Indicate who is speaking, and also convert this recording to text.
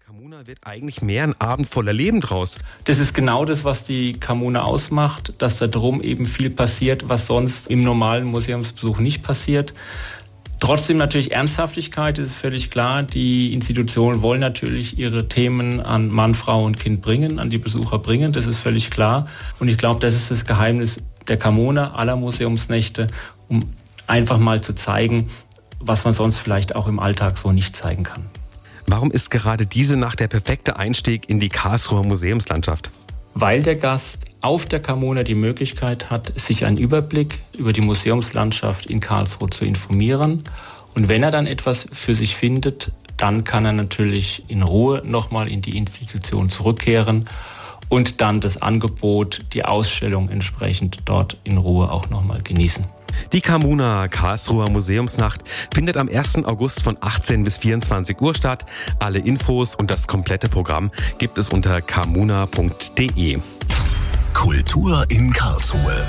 Speaker 1: Kommuna wird eigentlich mehr ein Abend voller Leben draus.
Speaker 2: Das ist genau das, was die Kommuna ausmacht, dass da drum eben viel passiert, was sonst im normalen Museumsbesuch nicht passiert. Trotzdem natürlich Ernsthaftigkeit, das ist völlig klar. Die Institutionen wollen natürlich ihre Themen an Mann, Frau und Kind bringen, an die Besucher bringen, das ist völlig klar. Und ich glaube, das ist das Geheimnis der Kommuna, aller Museumsnächte, um einfach mal zu zeigen, was man sonst vielleicht auch im Alltag so nicht zeigen kann.
Speaker 1: Warum ist gerade diese Nacht der perfekte Einstieg in die Karlsruher Museumslandschaft?
Speaker 2: Weil der Gast auf der Kommuna die Möglichkeit hat, sich einen Überblick über die Museumslandschaft in Karlsruhe zu informieren. Und wenn er dann etwas für sich findet, dann kann er natürlich in Ruhe nochmal in die Institution zurückkehren und dann das Angebot, die Ausstellung entsprechend dort in Ruhe auch nochmal genießen.
Speaker 1: Die Kommuna Karlsruher Museumsnacht findet am 1. August von 18 bis 24 Uhr statt. Alle Infos und das komplette Programm gibt es unter kamuna.de.
Speaker 3: Kultur in Karlsruhe.